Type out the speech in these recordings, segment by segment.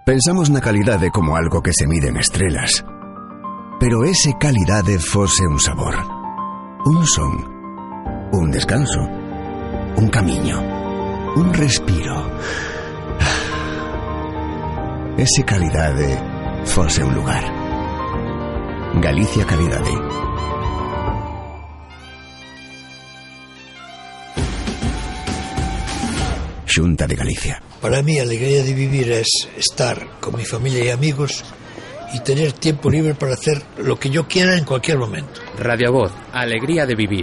Pensamos na calidade como algo que se mide en estrelas. Pero ese calidade fose un sabor, un son, un descanso, un camiño, un respiro. Ese calidade fose un lugar. Galicia Calidade. Xunta de Galicia. Para mí, la alegría de vivir es estar con mi familia y amigos y tener tiempo libre para hacer lo que yo quiera en cualquier momento. Radio Voz, alegría de vivir.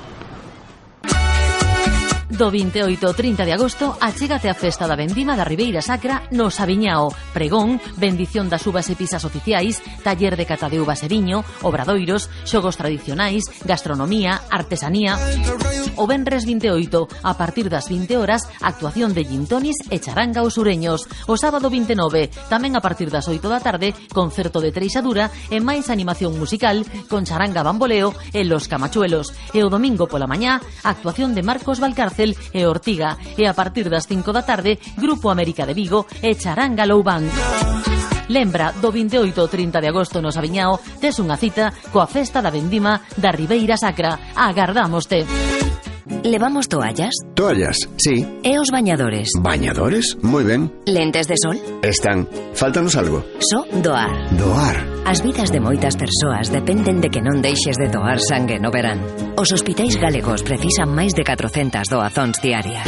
Do 28 ao 30 de agosto achégate a festa da vendima da Ribeira Sacra no Sabiñao. Pregón, bendición das uvas e pisas oficiais, taller de cata de uvas e viño, obradoiros, xogos tradicionais, gastronomía, artesanía. O venres 28, a partir das 20 horas, actuación de gintonis e charanga aos sureños. O sábado 29, tamén a partir das 8 da tarde, concerto de treixadura e máis animación musical con charanga bamboleo e Los Camachuelos. E o domingo pola mañá, actuación de Marcos Valcárcel e Ortiga, e a partir das 5 da tarde Grupo América de Vigo e Charanga Loubán. Lembra, do 28 ao 30 de agosto no Sabiñao tes unha cita coa festa da vendima da Ribeira Sacra. Agardámoste. ¿Levamos toallas? Toallas, sí. E os bañadores? Bañadores, moi ben. Lentes de sol? Están. Fáltanos algo. Só doar. Doar. As vidas de moitas persoas dependen de que non deixes de doar sangue no verán. Os hospitais galegos precisan máis de 400 doazóns diarias.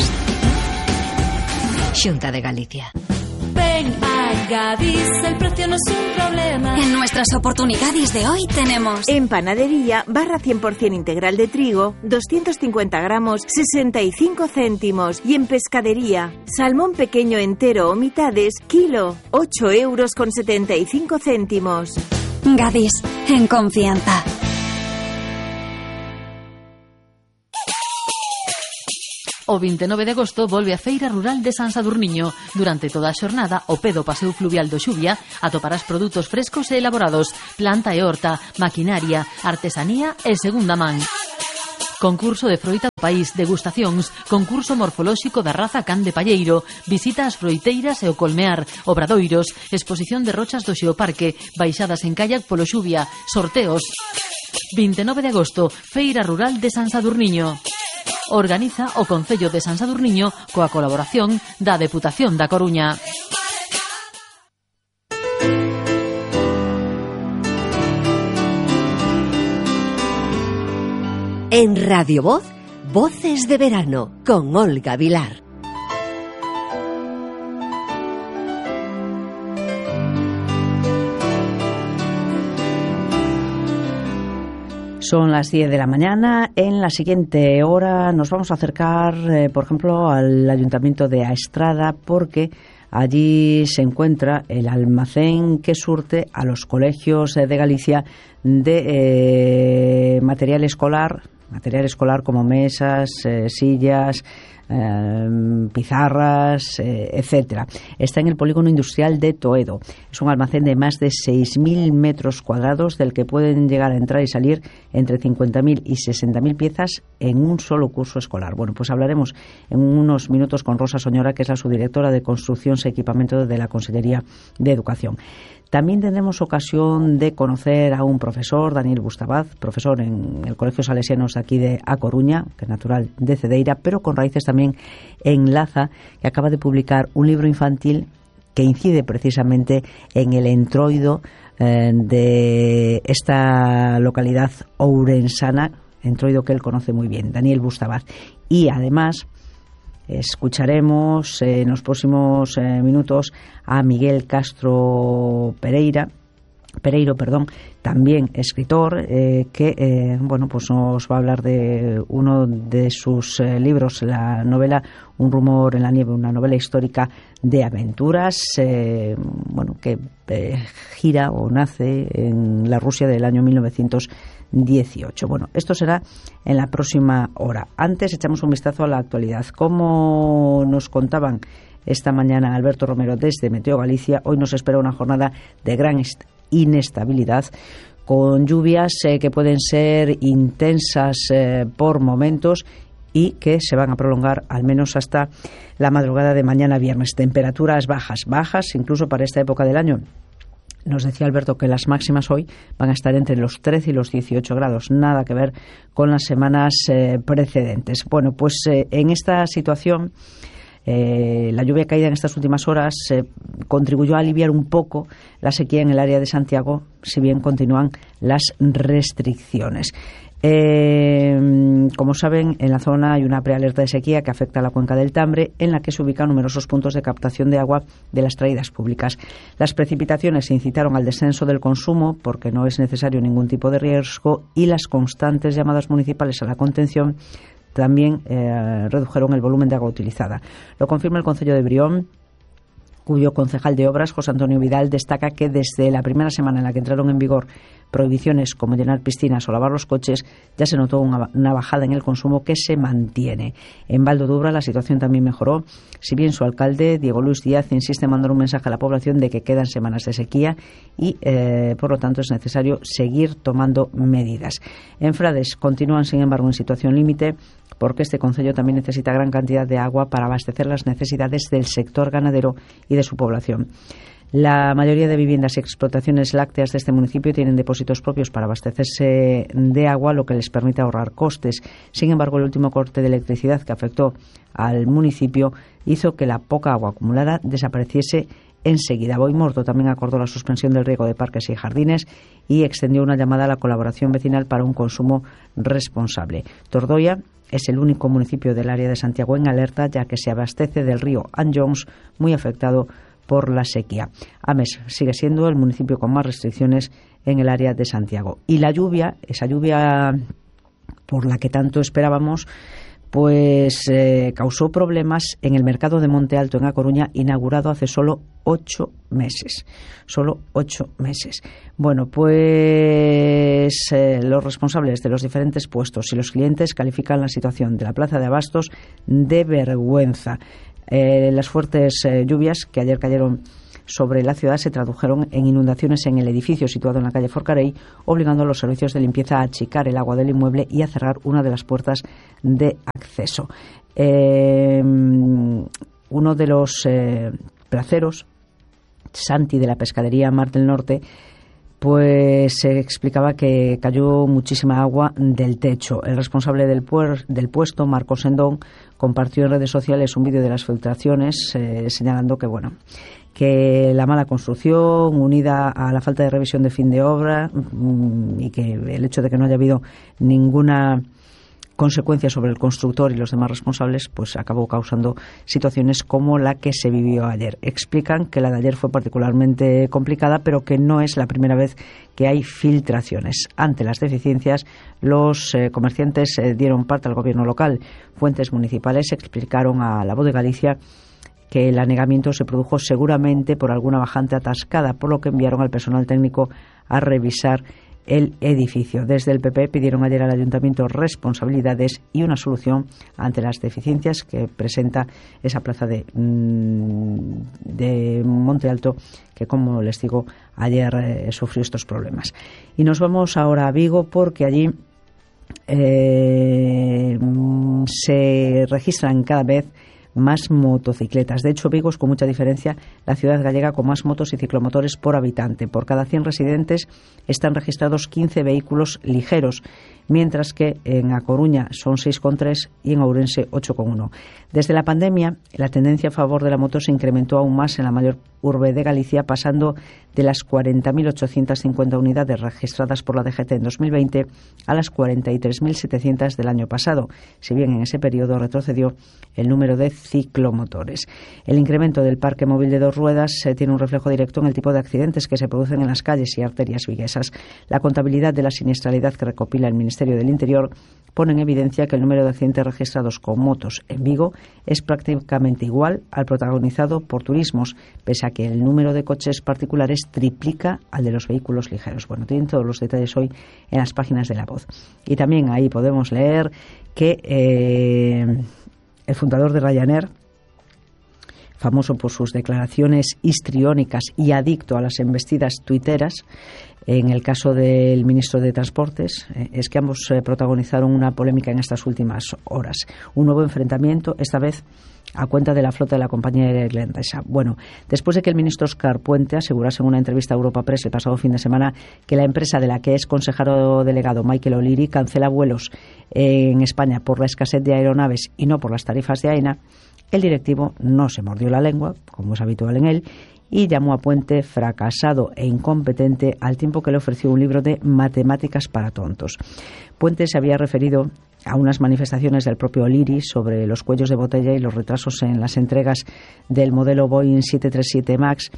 Xunta de Galicia. Ven a Gadis, el precio no es un problema. En nuestras oportunidades de hoy tenemos... En panadería, barra 100% integral de trigo, 250 gramos, 65 céntimos. Y en pescadería, salmón pequeño entero o mitades, kilo, 8,75 €. Gadis, en confianza. O 29 de agosto volve a Feira Rural de San Sadurniño. Durante toda a xornada, o pé do Paseo Fluvial do Xuvia, atoparás produtos frescos e elaborados, planta e horta, maquinaria, artesanía e segunda man. Concurso de froita do país, degustacións, concurso morfolóxico da raza can de palleiro, visita ás froiteiras e o colmear, obradoiros, exposición de rochas do Xeoparque, baixadas en kayak polo Xuvia, sorteos. 29 de agosto, Feira Rural de San Sadurniño. Organiza o Concello de San Sadurniño coa colaboración da Deputación da Coruña. En Radio Voz, Voces de Verano, con Olga Vilar. Son las 10 de la mañana. En la siguiente hora nos vamos a acercar, por ejemplo, al Ayuntamiento de Aestrada, porque allí se encuentra el almacén que surte a los colegios de Galicia de material escolar como mesas, sillas, pizarras, etcétera. Está en el polígono industrial de Toedo. Es un almacén de más de 6.000 metros cuadrados, del que pueden llegar a entrar y salir entre 50.000 y 60.000 piezas en un solo curso escolar. Bueno, pues hablaremos en unos minutos con Rosa Soñora, que es la subdirectora de Construcción y Equipamiento de la Consellería de Educación. También tendremos ocasión de conocer a un profesor, Daniel Bustabaz, profesor en el Colegio Salesianos de aquí de A Coruña, que es natural de Cedeira, pero con raíces también en Laza, que acaba de publicar un libro infantil que incide precisamente en el entroido de esta localidad ourensana, entroido que él conoce muy bien, Daniel Bustabaz. Y además escucharemos en los próximos minutos a Miguel Castro Pereiro, también escritor, que pues nos va a hablar de uno de sus libros, la novela Un rumor en la nieve, una novela histórica de aventuras, que gira o nace en la Rusia del año 1918. Bueno, esto será en la próxima hora. Antes echamos un vistazo a la actualidad. Como nos contaban esta mañana Alberto Romero desde Meteo Galicia, hoy nos espera una jornada de gran inestabilidad, con lluvias que pueden ser intensas por momentos y que se van a prolongar al menos hasta la madrugada de mañana viernes. Temperaturas bajas incluso para esta época del año. Nos decía Alberto que las máximas hoy van a estar entre los 13 y los 18 grados, nada que ver con las semanas precedentes. Bueno, pues en esta situación la lluvia caída en estas últimas horas contribuyó a aliviar un poco la sequía en el área de Santiago, si bien continúan las restricciones. Como saben, en la zona hay una prealerta de sequía que afecta a la cuenca del Tambre, en la que se ubican numerosos puntos de captación de agua de las traídas públicas. Las precipitaciones incitaron al descenso del consumo, porque no es necesario ningún tipo de riesgo, y las constantes llamadas municipales a la contención también redujeron el volumen de agua utilizada. Lo confirma el Concello de Brión, cuyo concejal de Obras, José Antonio Vidal, destaca que desde la primera semana en la que entraron en vigor prohibiciones como llenar piscinas o lavar los coches, ya se notó una bajada en el consumo que se mantiene. En Val d'Obra la situación también mejoró, si bien su alcalde, Diego Luis Díaz, insiste en mandar un mensaje a la población de que quedan semanas de sequía y, por lo tanto, es necesario seguir tomando medidas. En Frades continúan, sin embargo, en situación límite, porque este concello también necesita gran cantidad de agua para abastecer las necesidades del sector ganadero y de su población. La mayoría de viviendas y explotaciones lácteas de este municipio tienen depósitos propios para abastecerse de agua, lo que les permite ahorrar costes. Sin embargo, el último corte de electricidad que afectó al municipio hizo que la poca agua acumulada desapareciese enseguida. Boimorto también acordó la suspensión del riego de parques y jardines y extendió una llamada a la colaboración vecinal para un consumo responsable. Tordoia es el único municipio del área de Santiago en alerta, ya que se abastece del río Anjons, muy afectado por la sequía. Ames sigue siendo el municipio con más restricciones en el área de Santiago. Y la lluvia, esa lluvia por la que tanto esperábamos, pues causó problemas en el mercado de Monte Alto en A Coruña, inaugurado hace solo 8 meses. Solo 8 meses. Bueno, pues los responsables de los diferentes puestos y los clientes califican la situación de la plaza de abastos de vergüenza. Las fuertes lluvias que ayer cayeron sobre la ciudad se tradujeron en inundaciones en el edificio situado en la calle Forcarey, obligando a los servicios de limpieza a achicar el agua del inmueble y a cerrar una de las puertas de acceso. Uno de los placeros, Santi, de la pescadería Mar del Norte, pues se explicaba que cayó muchísima agua del techo. El responsable del puesto, Marcos Sendón, compartió en redes sociales un vídeo de las filtraciones, señalando que la mala construcción, unida a la falta de revisión de fin de obra y que el hecho de que no haya habido ninguna consecuencia sobre el constructor y los demás responsables, pues acabó causando situaciones como la que se vivió ayer. Explican que la de ayer fue particularmente complicada, pero que no es la primera vez que hay filtraciones. Ante las deficiencias, los comerciantes dieron parte al gobierno local. Fuentes municipales explicaron a La Voz de Galicia que el anegamiento se produjo seguramente por alguna bajante atascada, por lo que enviaron al personal técnico a revisar el edificio. Desde el PP pidieron ayer al Ayuntamiento responsabilidades y una solución ante las deficiencias que presenta esa plaza de Monte Alto, que, como les digo, ayer sufrió estos problemas. Y nos vamos ahora a Vigo, porque allí se registran cada vez más motocicletas. De hecho, Vigo es, con mucha diferencia, la ciudad gallega con más motos y ciclomotores por habitante. Por cada 100 residentes están registrados 15 vehículos ligeros, mientras que en A Coruña son 6,3 y en Ourense 8,1. Desde la pandemia, la tendencia a favor de la moto se incrementó aún más en la mayor urbe de Galicia, pasando de las 40.850 unidades registradas por la DGT en 2020 a las 43.700 del año pasado, si bien en ese periodo retrocedió el número de ciclomotores. El incremento del parque móvil de dos ruedas tiene un reflejo directo en el tipo de accidentes que se producen en las calles y arterias viguesas. La contabilidad de la siniestralidad que recopila el Ministerio del Interior pone en evidencia que el número de accidentes registrados con motos en Vigo es prácticamente igual al protagonizado por turismos, pese a que el número de coches particulares triplica al de los vehículos ligeros. Bueno, tienen todos los detalles hoy en las páginas de La Voz. Y también ahí podemos leer que el fundador de Ryanair, famoso por sus declaraciones histriónicas y adicto a las embestidas tuiteras. En el caso del ministro de Transportes, es que ambos protagonizaron una polémica en estas últimas horas. Un nuevo enfrentamiento, esta vez a cuenta de la flota de la compañía aérea irlandesa. Bueno, después de que el ministro Óscar Puente asegurase en una entrevista a Europa Press el pasado fin de semana que la empresa de la que es consejero delegado Michael O'Leary cancela vuelos en España por la escasez de aeronaves y no por las tarifas de AENA, el directivo no se mordió la lengua, como es habitual en él, y llamó a Puente fracasado e incompetente al tiempo que le ofreció un libro de matemáticas para tontos. Puente se había referido a unas manifestaciones del propio O'Leary sobre los cuellos de botella y los retrasos en las entregas del modelo Boeing 737 MAX.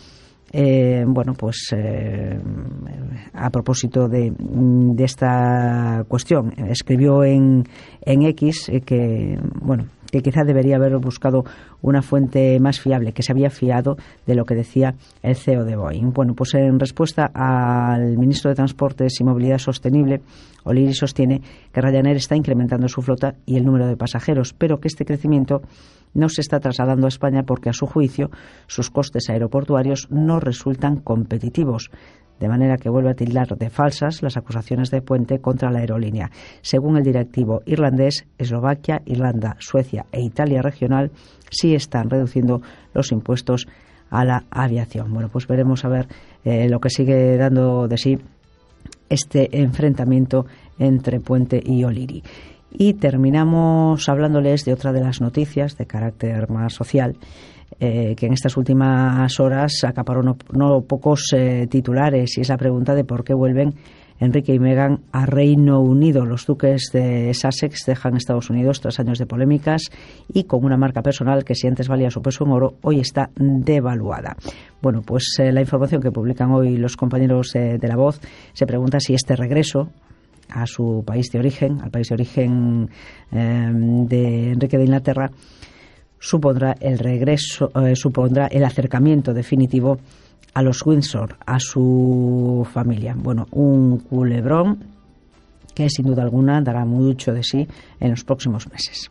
A propósito de esta cuestión, escribió en X que quizá debería haber buscado una fuente más fiable, que se había fiado de lo que decía el CEO de Boeing. Bueno, pues en respuesta al ministro de Transportes y Movilidad Sostenible, O'Leary sostiene que Ryanair está incrementando su flota y el número de pasajeros, pero que este crecimiento no se está trasladando a España porque, a su juicio, sus costes aeroportuarios no resultan competitivos. De manera que vuelve a tildar de falsas las acusaciones de Puente contra la aerolínea. Según el directivo irlandés, Eslovaquia, Irlanda, Suecia e Italia regional sí están reduciendo los impuestos a la aviación. Bueno, pues veremos a ver lo que sigue dando de sí este enfrentamiento entre Puente y O'Leary. Y terminamos hablándoles de otra de las noticias de carácter más social, que en estas últimas horas acaparó no pocos titulares, y es la pregunta de por qué vuelven Enrique y Meghan a Reino Unido. Los duques de Sussex dejan Estados Unidos tras años de polémicas y con una marca personal que, si antes valía su peso en oro, hoy está devaluada. Bueno, pues la información que publican hoy los compañeros de La Voz se pregunta si este regreso a su país de origen, al país de origen de Enrique de Inglaterra, supondrá el acercamiento definitivo a los Windsor, a su familia. Bueno, un culebrón que sin duda alguna dará mucho de sí en los próximos meses.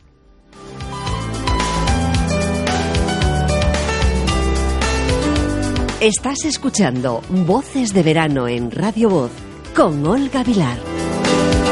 Estás escuchando Voces de Verano en Radio Voz con Olga Vilar.